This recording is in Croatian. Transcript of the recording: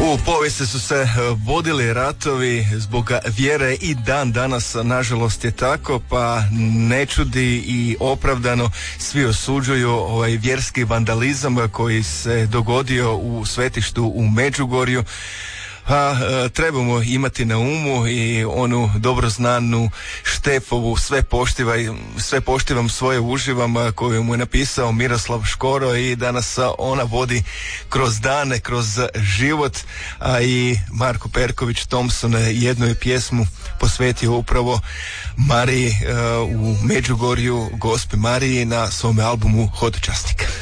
U povijesti su se vodili ratovi zbog vjere i dan danas nažalost je tako, pa ne čudi i opravdano svi osuđuju ovaj vjerski vandalizam koji se dogodio u svetištu u Međugorju. Trebamo imati na umu i onu dobro znanu Štefovu sve poštivam, svoje uživam, koju mu je napisao Miroslav Škoro i danas ona vodi kroz dane, kroz život. A i Marko Perković Thompson jednu je pjesmu posvetio upravo Mariji u Međugorju, Gospi Mariji, na svome albumu Hodočasnik.